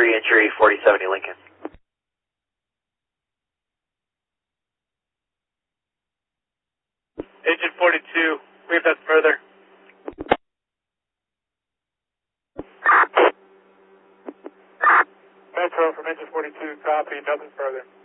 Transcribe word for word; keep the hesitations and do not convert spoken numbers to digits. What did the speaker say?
entry forty seventy Lincoln. Engine forty-two, we have that further. Metro from engine forty-two, copy, nothing further.